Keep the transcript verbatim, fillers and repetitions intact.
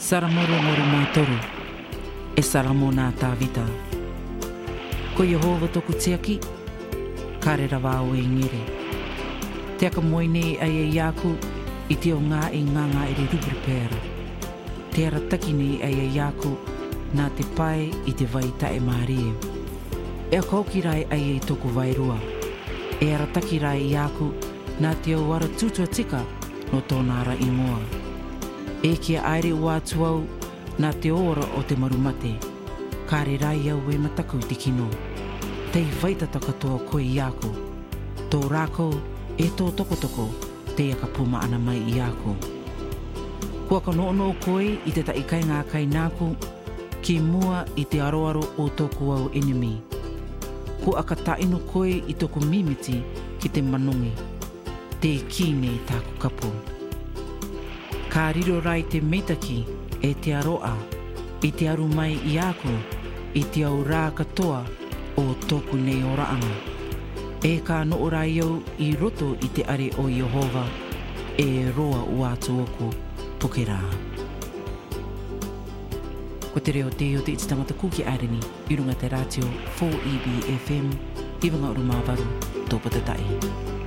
Saramoro moro mātoru, e saramo nā tāwita. Ko Yehova toku tiaki, karera wāo e ngere. Te aka moine ai e iaku, i te o ngā e nganga e re rubri pēra. Te ara taki nei ai e iaku, nā te pai i te vai tae mārie. E a kauki rai ai e toku wairua. E ara taki rai i aku, nā te au ara tutua tika no tōna ara ingoa. E kia aere ua tuau, nā te ora o te marumate. Kāre rai au e mataku te kino. Tei vaitata katoa koe i aku. Tō rāko e tō toko toko, te aka puma ana mai i aku. Kua ka noono koe i te taikai ngā kai nāku, ki mua i te aroaro o tōku au enemy. Kua ka taino koe i tōku mimiti ki te manungi. Te kine i tāku kapu. Ka riro rai te meitaki e te aroa, i te aru mai i aku, i te au rā katoa o tōku nei oraanga. E ka noo rai au i roto i te are o Yehova, e roa ua tuoku puke rā. Ko te reo te o te iti tangata kuki aireni, i runga te ratio four E B F M, i wanga uru māwaru, tōpata tai.